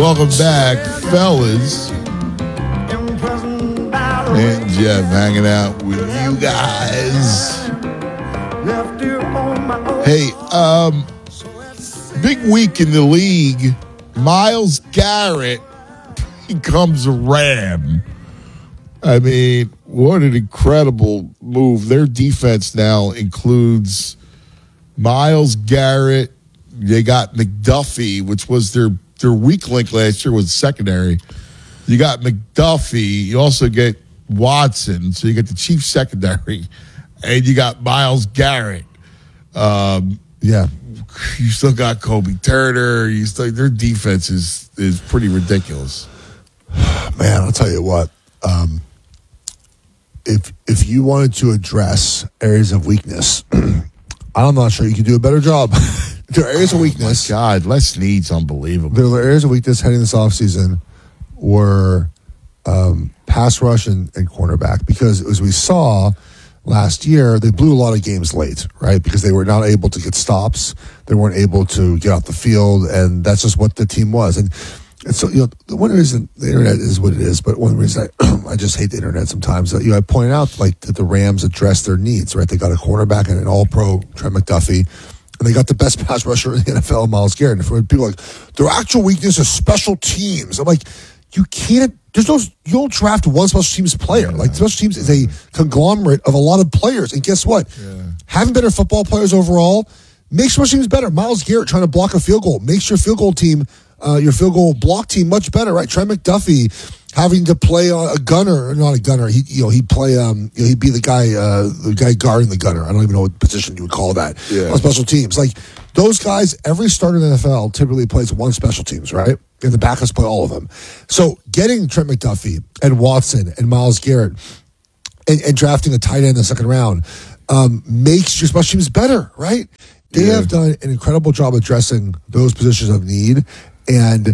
Welcome back, fellas. And Jeff hanging out with you guys. Hey, big week in the league. Myles Garrett becomes a Ram. I mean, what an incredible move. Their defense now includes Myles Garrett. They got McDuffie, which was their weak link last year, was secondary. You got McDuffie. You also get Watson. So you get the Chiefs secondary. And you got Myles Garrett. You still got Kobe Turner. Their defense is pretty ridiculous. Man, I'll tell you what. If you wanted to address areas of weakness, I'm not sure you could do a better job. There are areas of weakness. My God, Les Snead's unbelievable. There are areas of weakness heading this offseason were pass rush and cornerback, because as we saw last year, they blew a lot of games late, right? Because they were not able to get stops. They weren't able to get off the field, and that's just what the team was. And so, one reason the internet is what it is, but one reason I just hate the internet sometimes, I point out that the Rams address their needs, right? They got a cornerback and an all-pro, Trent McDuffie, and they got the best pass rusher in the NFL, Myles Garrett. And for people like, their actual weakness is special teams. I'm like, you don't draft one special teams player. Yeah. Like, special teams is a conglomerate of a lot of players. And guess what? Yeah. Having better football players overall makes special teams better. Myles Garrett trying to block a field goal makes your field goal team, your field goal block team much better, right? Trent McDuffie having to play a gunner, not a gunner. He'd play, he'd be the guy guarding the gunner. I don't even know what position you would call that on special teams. Like, those guys, every starter in the NFL typically plays one special teams, right? And the backups play all of them. So getting Trent McDuffie and Watson and Myles Garrett and drafting a tight end in the second round makes your special teams better, right? They have done an incredible job addressing those positions of need. And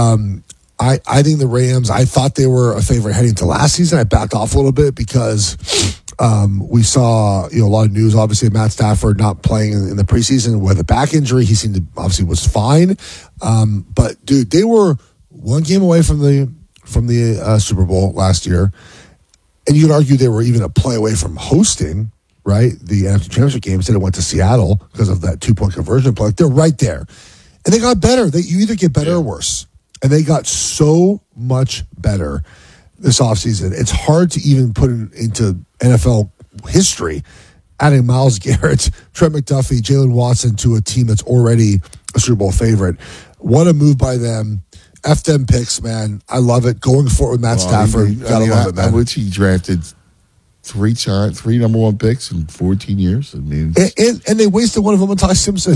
I think the Rams, I thought they were a favorite heading to last season. I backed off a little bit because we saw a lot of news, obviously, of Matt Stafford not playing in the preseason with a back injury. He seemed to obviously was fine. But dude, they were one game away from the Super Bowl last year. And you could argue they were even a play away from hosting, right? The NFC Championship game. Instead, it went to Seattle because of that 2-point conversion play. They're right there. And they got better. You either get better or worse. And they got so much better this offseason. It's hard to even put it into NFL history, adding Myles Garrett, Trent McDuffie, Jalen Watson to a team that's already a Super Bowl favorite. What a move by them. F them picks, man. I love it. Going forward with Matt Stafford. Gotta love it, man. Which he drafted three number one picks in 14 years. I mean, and they wasted one of them on Ty Simpson.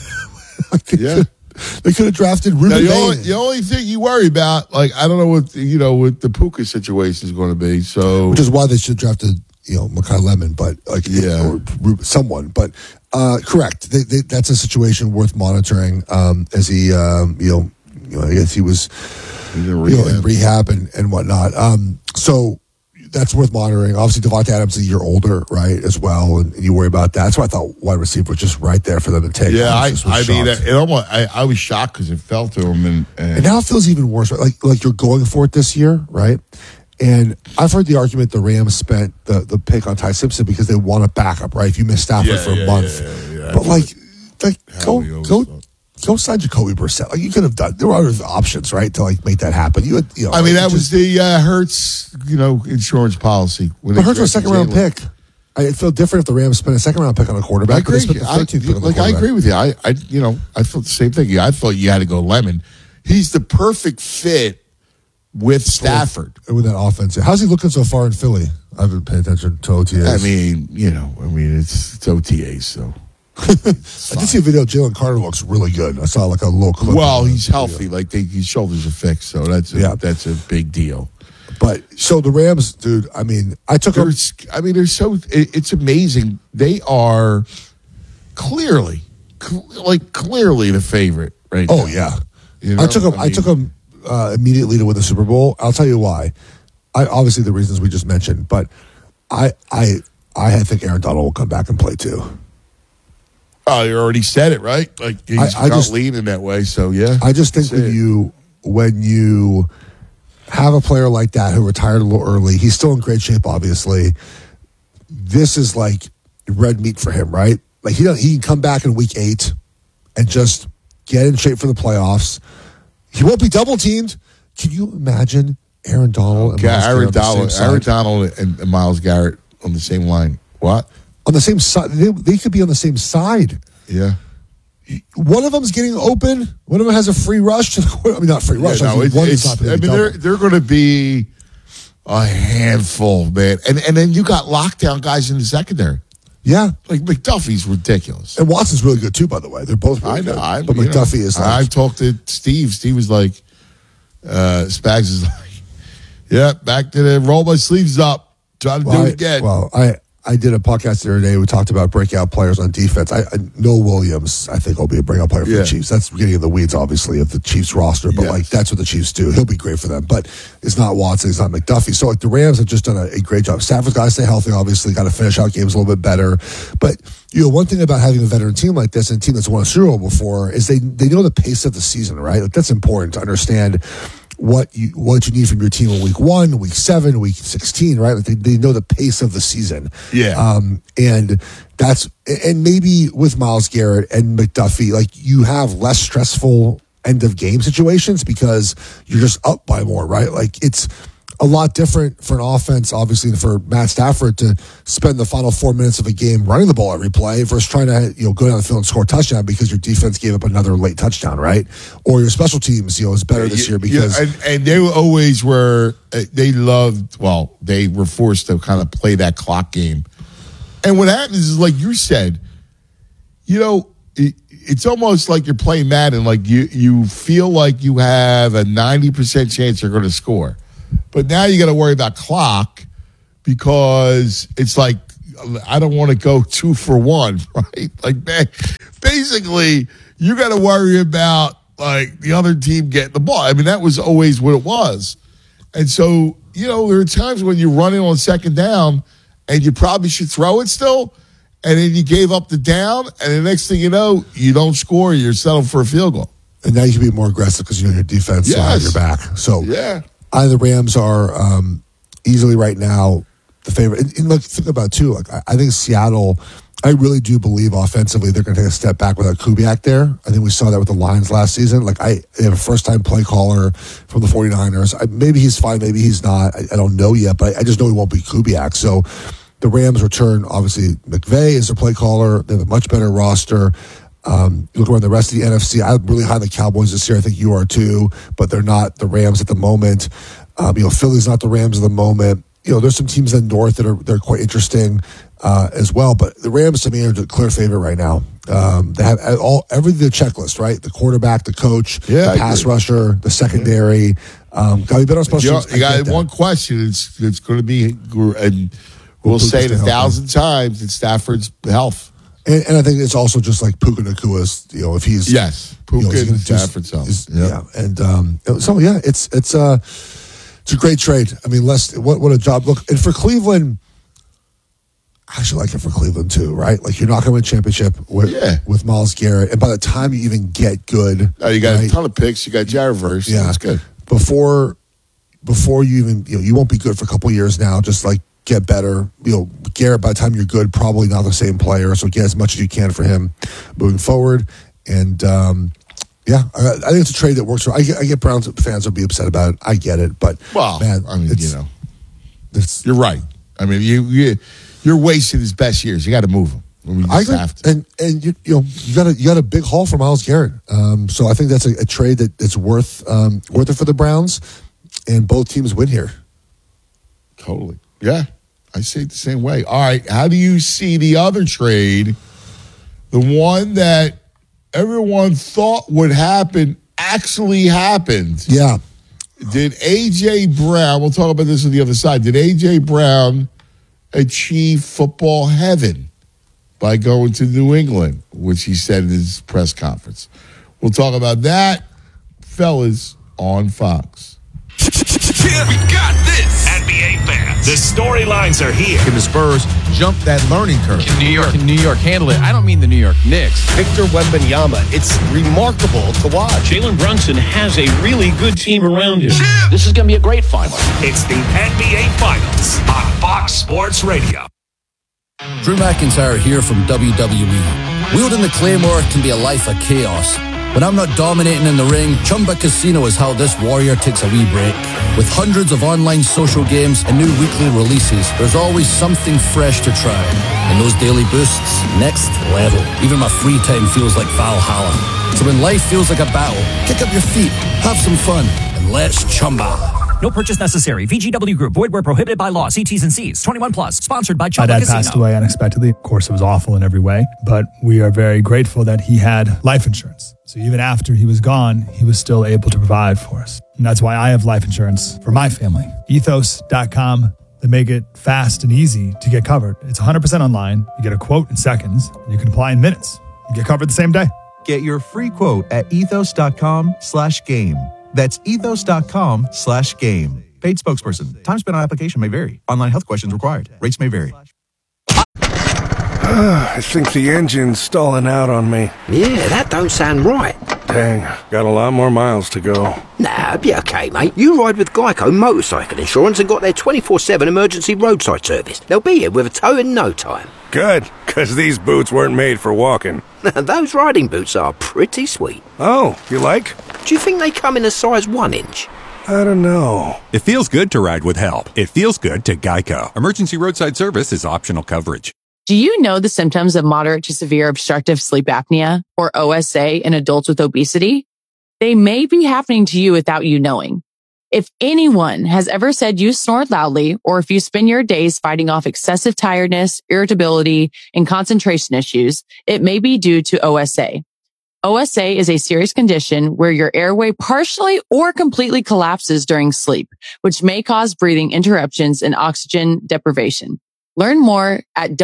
They could have drafted Ruben Bain. The only thing you worry about, like, I don't know what the Puka situation is going to be. So, which is why they should have drafted Mekhi Lemon, but or someone. But correct, that's a situation worth monitoring. As he, I guess he was in rehab and whatnot. So that's worth monitoring. Obviously, Devontae Adams is a year older, right, as well, and you worry about that. That's why I thought wide receiver was just right there for them to take. Yeah, I was shocked because it fell to him, and now it feels even worse. Right? Like you're going for it this year, right? And I've heard the argument the Rams spent the pick on Ty Simpson because they want a backup, right? If you miss Stafford for a month, but go sign Jacoby Brissett. Like, you could have done. There were other options, right, to make that happen. That was the Hurts, insurance policy. But Hurts was a second round pick. I feel different if the Rams spent a second round pick on a quarterback. I agree with you. I felt the same thing. I thought you had to go Lemon. He's the perfect fit with Stafford. With that offense. How's he looking so far in Philly? I haven't paid attention to OTAs. It's OTAs, so. I did see a video. Jalen Carter looks really good. I saw a little clip. Well, he's healthy. His shoulders are fixed, so that's a big deal. But so the Rams, dude. I took them. It's amazing. They are clearly the favorite, right? Oh now. Yeah. I took them immediately to win the Super Bowl. I'll tell you why. Obviously the reasons we just mentioned, but I think Aaron Donald will come back and play too. Oh, you already said it, right? Like, he's not leaning that way, so yeah. I just think when you have a player like that who retired a little early, he's still in great shape, obviously. This is like red meat for him, right? Like he can come back in week 8 and just get in shape for the playoffs. He won't be double teamed. Can you imagine Aaron Donald and Aaron Donald and Myles Garrett on the same line? What? On the same side? They could be on the same side. Yeah. One of them's getting open. One of them has a free rush. I mean, not free rush. Yeah, they're going to be a handful, man. And then you got lockdown guys in the secondary. Yeah. Like McDuffie's ridiculous. And Watson's really good too, by the way. They're both really good. But McDuffie is like... I've talked to Steve. Steve was like, Spags is like, yeah, back to the roll my sleeves up. Try to do it again. Well, I did a podcast the other day. We talked about breakout players on defense. Noah Williams, I think, will be a breakout player for the Chiefs. That's getting in the weeds, obviously, of the Chiefs roster. But, like, that's what the Chiefs do. He'll be great for them. But it's not Watson. It's not McDuffie. So, like, the Rams have just done a great job. Stafford's got to stay healthy, obviously. Got to finish out games a little bit beter. But, one thing about having a veteran team like this and a team that's won a Super Bowl before is they know the pace of the season, right? Like, that's important to understand what you need from your team in week 1, week 7, week 16, right? Like they know the pace of the season. Yeah. And maybe with Myles Garrett and McDuffie, like you have less stressful end of game situations because you're just up by more, right? Like it's a lot different for an offense, obviously, for Matt Stafford to spend the final 4 minutes of a game running the ball every play versus trying to go down the field and score a touchdown because your defense gave up another late touchdown, right? Or your special teams, is better this year because and they always were. They were forced to kind of play that clock game. And what happens is, like you said, it's almost like you're playing Madden. Like you feel like you have a 90% chance you're going to score. But now you got to worry about clock because it's like, I don't want to go 2 for 1, right? Like, basically, you got to worry about, like, the other team getting the ball. I mean, that was always what it was. And so, there are times when you're running on second down and you probably should throw it still, and then you gave up the down, and the next thing you know, you don't score, you're settled for a field goal. And now you can be more aggressive because your defense has your back. So, yeah. The Rams are easily right now the favorite. And look, think about it too. Like I think Seattle, I really do believe offensively they're going to take a step back without Kubiak there. I think we saw that with the Lions last season. Like they have a first-time play caller from the 49ers. Maybe he's fine, maybe he's not. I don't know yet, but I just know he won't be Kubiak. So the Rams return, obviously, McVay is their play caller. They have a much better roster. You look around the rest of the NFC, I'm really high on the Cowboys this year. I think you are too, but they're not the Rams at the moment. Philly's not the Rams at the moment. There's some teams in the North they're quite interesting as well. But the Rams, to me, are the clear favorite right now. They have everything, the checklist, right? The quarterback, the coach, the pass rusher, the secondary. Got to be better on special teams. You got one question. It's going to be, and we'll say it 1,000 times, it's Stafford's health. And I think it's also just like Puka Nakua's, if he's Puka and Stafford's health. It's a great trade. I mean, what a job. Look, and for Cleveland, I actually like it for Cleveland too, right? Like you're not going to win a championship with Myles Garrett, and by the time you even get good, you got a ton of picks. You got Jared Verse. Yeah, that's good. Before you even you won't be good for a couple of years now. Just like get better. Garrett, by the time you're good, probably not the same player. So get as much as you can for him moving forward. And I think it's a trade that works. I get Browns fans will be upset about it. I get it, but you're right. I mean, you're wasting his best years. You got to move him. I agree. And you got a big haul for Myles Garrett. So I think that's a trade that's worth it for the Browns, and both teams win here. Totally. Yeah, I see it the same way. All right, how do you see the other trade, the one that everyone thought would happen, actually happened? Yeah. Did A.J. Brown, we'll talk about this on the other side, did A.J. Brown achieve football heaven by going to New England, which he said in his press conference? We'll talk about that, fellas, on Fox. We got this! NBA fans, the storylines are here. In the Spurs, jump that learning curve. Can New York handle it? I don't mean the New York Knicks. Victor Wembanyama. It's remarkable to watch. Jalen Brunson has a really good team around him. This is going to be a great final. It's the NBA Finals on Fox Sports Radio. Drew McIntyre here from WWE. Wielding the Claymore can be a life of chaos. When I'm not dominating in the ring, Chumba Casino is how this warrior takes a wee break. With hundreds of online social games and new weekly releases, there's always something fresh to try. And those daily boosts, next level. Even my free time feels like Valhalla. So when life feels like a battle, kick up your feet, have some fun, and let's Chumba. No purchase necessary. VGW Group. Void where prohibited by law. See T's and C's. 21 plus. Sponsored by Chumba My dad Casino. passed away unexpectedly. Of course, it was awful in every way, but we are very grateful that he had life insurance. So even after he was gone, he was still able to provide for us. And that's why I have life insurance for my family. Ethos.com. They make it fast and easy to get covered. It's 100% online. You get a quote in seconds. You can apply in minutes. You get covered the same day. Get your free quote at ethos.com/game. That's ethos.com/game. Paid spokesperson. Time spent on application may vary. Online health questions required. Rates may vary. I think the engine's stalling out on me. Yeah, that don't sound right. Dang, got a lot more miles to go. Nah, be okay, mate. You ride with Geico Motorcycle Insurance and got their 24/7 emergency roadside service. They'll be here with a tow in no time. Good, because these boots weren't made for walking. Those riding boots are pretty sweet. Oh, you like? Do you think they come in a size 1 inch? I don't know. It feels good to ride with help. It feels good to Geico. Emergency roadside service is optional coverage. Do you know the symptoms of moderate to severe obstructive sleep apnea, or OSA, in adults with obesity? They may be happening to you without you knowing. If anyone has ever said you snore loudly, or if you spend your days fighting off excessive tiredness, irritability, and concentration issues, it may be due to OSA. OSA is a serious condition where your airway partially or completely collapses during sleep, which may cause breathing interruptions and oxygen deprivation. Learn more at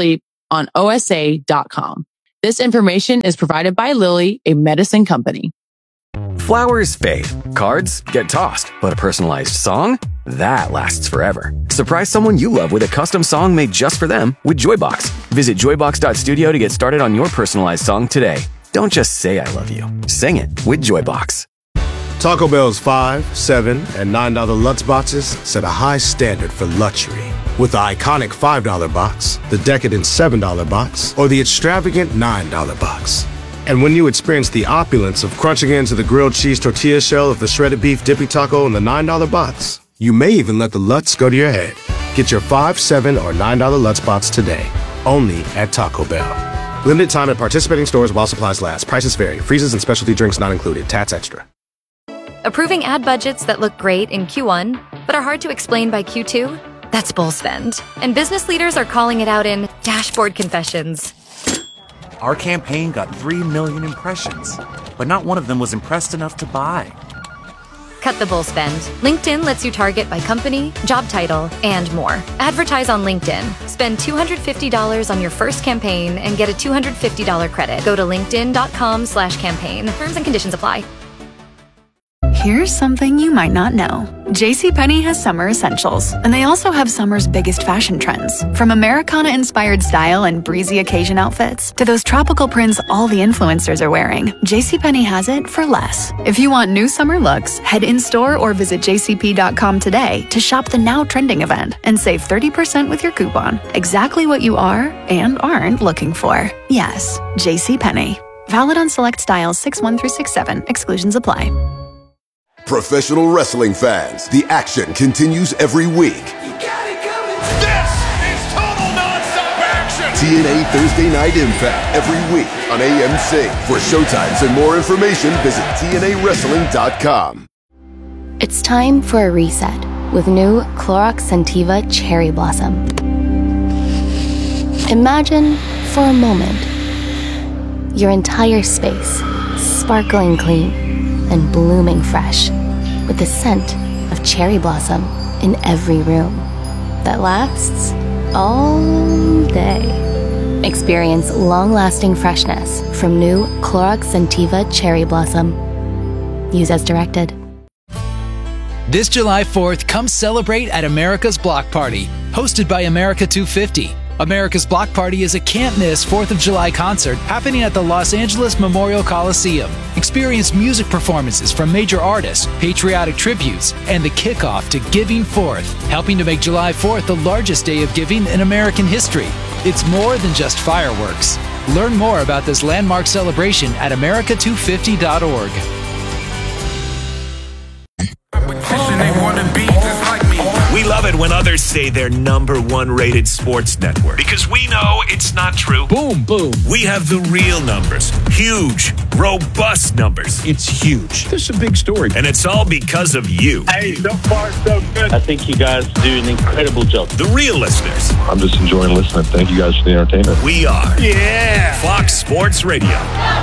don'tsleeponosa.com. This information is provided by Lilly, a medicine company. Flowers fade, cards get tossed, but a personalized song? That lasts forever. Surprise someone you love with a custom song made just for them with Joybox. Visit joybox.studio to get started on your personalized song today. Don't just say I love you. Sing it with Joybox. Taco Bell's $5, $7, and $9 Lutz boxes set a high standard for luxury. With the iconic $5 box, the decadent $7 box, or the extravagant $9 box. And when you experience the opulence of crunching into the grilled cheese tortilla shell of the shredded beef dippy taco in the $9 box, you may even let the Lutz go to your head. Get your $5, $7, or $9 Lutz box today, only at Taco Bell. Limited time at participating stores while supplies last. Prices vary. Freezes and specialty drinks not included. Tats extra. Approving ad budgets that look great in Q1, but are hard to explain by Q2? That's bull spend. And business leaders are calling it out in dashboard confessions. Our campaign got 3 million impressions, but not one of them was impressed enough to buy. Cut the bull spend. LinkedIn lets you target by company, job title, and more. Advertise on LinkedIn. Spend $250 on your first campaign and get a $250 credit. Go to linkedin.com/campaign. Terms and conditions apply. Here's something you might not know. JCPenney has summer essentials, and they also have summer's biggest fashion trends. From Americana-inspired style and breezy occasion outfits to those tropical prints all the influencers are wearing, JCPenney has it for less. If you want new summer looks, head in-store or visit jcp.com today to shop the now trending event and save 30% with your coupon. Exactly what you are and aren't looking for. Yes, JCPenney. Valid on select styles 6-1 through 6-7. Exclusions apply. Professional wrestling fans, the action continues every week. This is total nonstop action! TNA Thursday Night Impact every week on AMC. For showtimes and more information, visit TNAWrestling.com. It's time for a reset with new Clorox Scentiva Cherry Blossom. Imagine, for a moment, your entire space sparkling clean and blooming fresh, with the scent of cherry blossom in every room that lasts all day. Experience long-lasting freshness from new Clorox Scentiva Cherry Blossom. Use as directed. This July 4th, come celebrate at America's Block Party, hosted by America 250. America's Block Party is a can't-miss 4th of July concert happening at the Los Angeles Memorial Coliseum. Experience music performances from major artists, patriotic tributes, and the kickoff to Giving Forth, helping to make July 4th the largest day of giving in American history. It's more than just fireworks. Learn more about this landmark celebration at america250.org. We love it when others say they're #1 rated sports network because we know it's not true. Boom, boom. We have the real numbers. Huge, robust numbers. It's huge. This is a big story. And it's all because of you. Hey, so far so good. I think you guys do an incredible job. The real listeners. I'm just enjoying listening. Thank you guys for the entertainment. We are. Yeah. Fox Sports Radio.